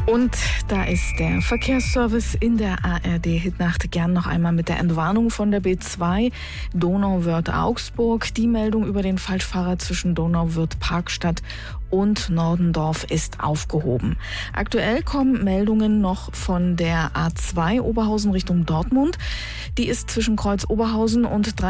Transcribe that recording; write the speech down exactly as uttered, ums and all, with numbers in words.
Und da ist der Verkehrsservice in der A R D-Hitnacht. Gern noch einmal mit der Entwarnung von der B zwei Donauwörth-Augsburg. Die Meldung über den Falschfahrer zwischen Donauwörth-Parkstadt und Nordendorf ist aufgehoben. Aktuell kommen Meldungen noch von der A zwei Oberhausen Richtung Dortmund. Die ist zwischen Kreuz Oberhausen und